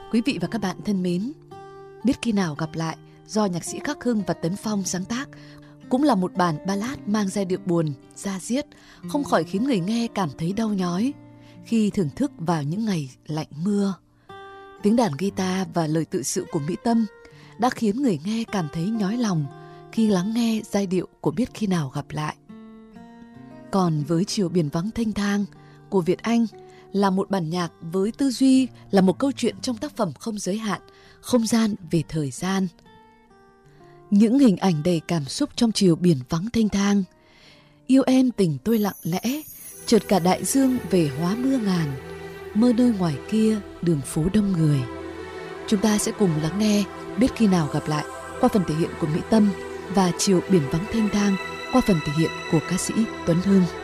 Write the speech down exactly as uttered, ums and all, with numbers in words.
Quý vị và các bạn thân mến, Biết khi nào gặp lại do nhạc sĩ Khắc Hưng và Tấn Phong sáng tác cũng là một bản ballad mang giai điệu buồn, da diết, không khỏi khiến người nghe cảm thấy đau nhói khi thưởng thức vào những ngày lạnh mưa. Tiếng đàn guitar và lời tự sự của Mỹ Tâm đã khiến người nghe cảm thấy nhói lòng khi lắng nghe giai điệu của Biết khi nào gặp lại. Còn với Chiều biển vắng thênh thang của Việt Anh là một bản nhạc với tư duy là một câu chuyện trong tác phẩm không giới hạn, không gian về thời gian. Những hình ảnh đầy cảm xúc trong chiều biển vắng thênh thang. Yêu em tình tôi lặng lẽ, chợt cả đại dương về hóa mưa ngàn, mơ nơi ngoài kia đường phố đông người. Chúng ta sẽ cùng lắng nghe Biết khi nào gặp lại qua phần thể hiện của Mỹ Tâm và Chiều biển vắng thênh thang qua phần thể hiện của ca sĩ Tuấn Hưng.